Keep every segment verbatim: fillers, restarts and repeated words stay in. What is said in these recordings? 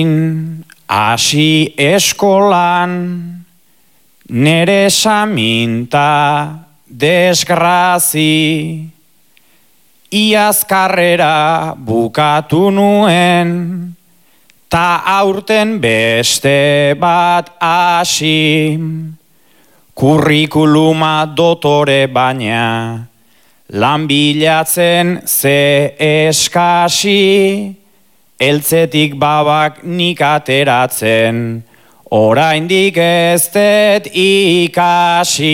Hasi eskolan, nere saminta desgrazi, iaz karrera bukatu nuen, ta aurten beste bat hasi, kurrikuluma dotore baina, lan bilatzen ze eskasi, eltzetik babak nik ateratzen, oraindik ez dut ikasi.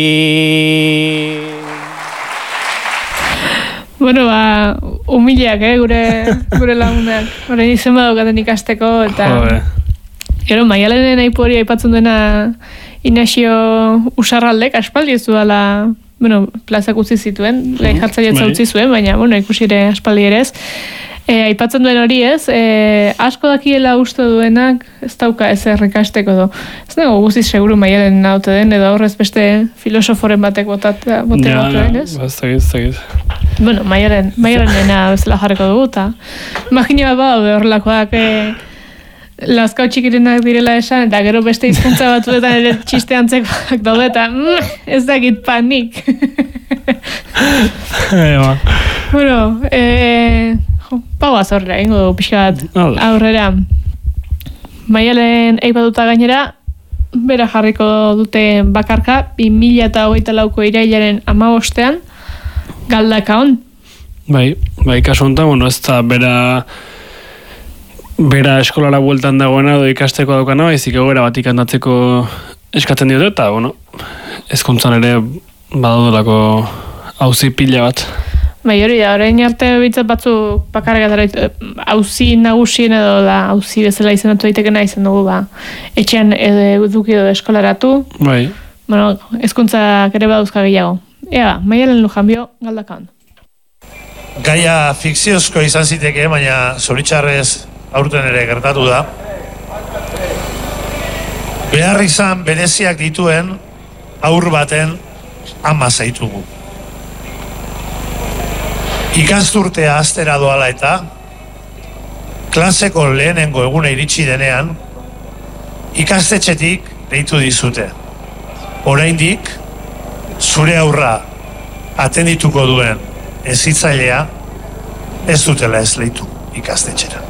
Bueno, ba, humiliak, eh, gure, gure lagunak. Orain izen badaukaten ikasteko, eta... Gero, Maialenen aipu hori aipatzen duena Inazio Usarraldek, aspaldi ez duela, bueno, plazak utzi zituen, gai jartzailetza utzi zuen, baina, bueno, ikusi ere aspaldi ere ez. E, aipatzen duen hori ez, e, asko dakiela uste duenak ez dauka ez errekasteko do. Ez dago guztiz seguru Maialen naute den, edo horrez beste filosoforen batek botat bote ja, batu den, ez? Ja, ez dakit, ez dakit. Bueno, Maialen, Maialen dena bezala jarriko dugu, eta imagina bat daude horrelakoak e, lazkau txikirenak direla esan, eta gero beste hizkuntza batzuetan ere txiste antzekoak daude, eta mm, ez dakit panik. Bueno, eh... Pagoa zorra, ingo dugu pixkat aurrera. Maialen eipatuta gainera, bera jarriko dute bakarka, bi mila hogeita lauko irailaren hamabostean, Galdakaon. Bai, bai, kasu honetan, bueno, ez da bera bera eskolara bueltan dagoena edo ikasteko daukana, baizik egoera batik handatzeko eskatzen diote, eta, bueno, hezkuntzan ere badaudelako auzi pila bat. Bai, hori da, orain arte bitzat batzu bakargatara auzi nagusien edo da auzi bezala izendatu daitekena izan dugu, ba, etxean eduki edo eskolaratu. Bai. Bueno, hezkuntzak ere badauzka gehiago. Ea, Maialen Lujanbio, Galdakaon. Gaia fikziozko izan ziteke, baina zoritxarrez aurten ere gertatu da. Behar izan bereziak dituen haur baten ama zaitugu. Ikasturtea astera doala eta klaseko lehenengo eguna iritsi denean ikastetxetik deitu dizute. Oraindik zure aurra atendituko duen hezitzailea ez dutela ez leitu ikastetxera.